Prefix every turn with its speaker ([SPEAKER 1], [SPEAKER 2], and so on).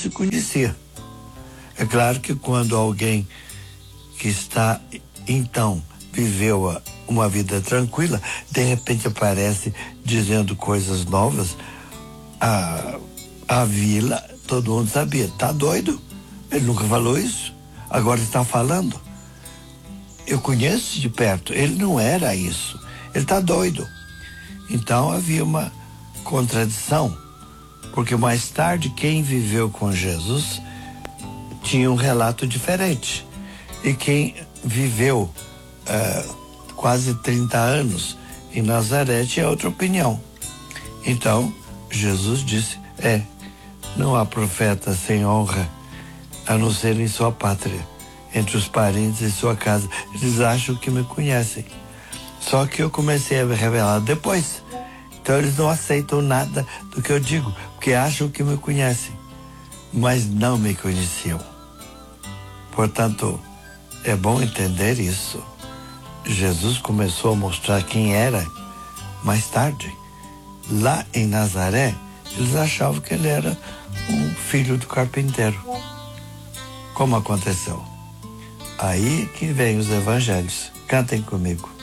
[SPEAKER 1] se conhecia. É claro que quando alguém que está, então, viveu uma vida tranquila, de repente aparece dizendo coisas novas, a vila, todo mundo sabia, tá doido? Ele nunca falou isso, agora está falando. Eu conheço de perto, ele não era isso, ele tá doido. Então havia uma contradição, porque mais tarde quem viveu com Jesus tinha um relato diferente. E quem viveu quase 30 anos em Nazaré tinha outra opinião. Então, Jesus disse, não há profeta sem honra, a não ser em sua pátria, entre os parentes em sua casa. Eles acham que me conhecem. Só que eu comecei a me revelar depois. Então eles não aceitam nada do que eu digo, porque acham que me conhecem, mas não me conheciam. Portanto, é bom entender isso. Jesus começou a mostrar quem era mais tarde. Lá em Nazaré, eles achavam que ele era um filho do carpinteiro. Como aconteceu? Aí que vem os evangelhos. Cantem comigo.